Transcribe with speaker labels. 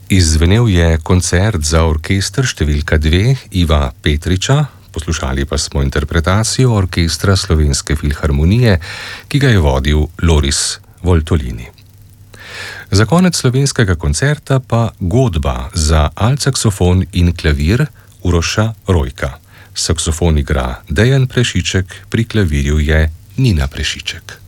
Speaker 1: Izzvenel je koncert za orkester številka 2 Iva Petriča, poslušali pa smo interpretacijo orkestra Slovenske filharmonije, ki ga je vodil Loris Voltolini. Za konec slovenskega koncerta pa godba za altsaksofon in klavir Uroša Rojka. Saksofon igra Dejan Prešiček, pri klavirju je Nina Prešiček.